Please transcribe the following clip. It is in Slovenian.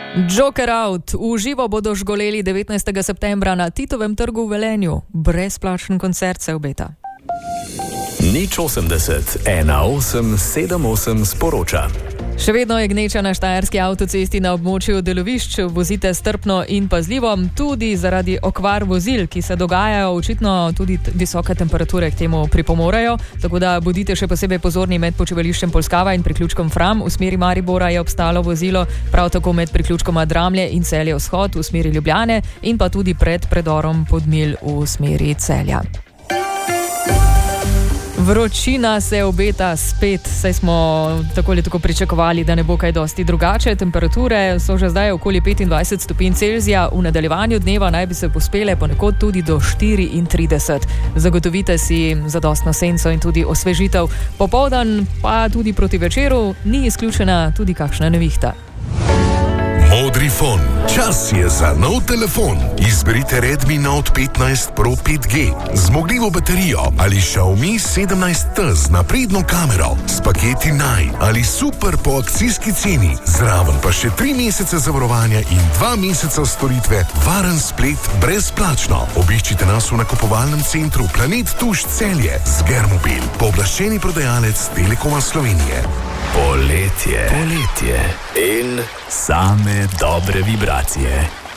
Joker Out. V živo bodo žgoleli 19. septembra na Titovem trgu v Velenju. Brezplačen koncert se obeta. Nič 80 18 78 sporoča. Še vedno je gneča na štajerski avtocesti na območju delovišč. Vozite strpno in pazljivo, tudi zaradi okvar vozil, ki se dogajajo, očitno tudi visoke temperature k temu pripomorejo. Tako da bodite še posebej pozorni med počivališčem Polskava in priključkom Fram. V smeri Maribora je obstalo vozilo, prav tako med priključkoma Dramlje in Celje Vzhod v smeri Ljubljane in pa tudi pred predorom Podmilj v smeri Celja. Vročina se obeta spet, saj smo tako ali tako pričakovali, da ne bo kaj dosti drugače. Temperature so že zdaj okoli 25 stopinj Celzija, v nadaljevanju dneva naj bi se pospele ponekod tudi do 34. Zagotovite si zadostno senco in tudi osvežitev. Popoldan pa tudi proti večeru ni izključena tudi kakšna nevihta. Modrifon. Čas je za nov telefon. Izberite Redmi Note 15 Pro 5G, zmogljivo baterijo ali Xiaomi 17T z napredno kamero, s paketi Naj ali super po akcijski ceni, zraven pa še 3 mesece zavarovanja in 2 meseca storitve, varen splet brezplačno. Obiščite nas v nakupovalnem centru Planet Tuš Celje z Germobil, pooblaščeni prodajalec Telekoma Slovenije. Poletje in same dobre vibracije.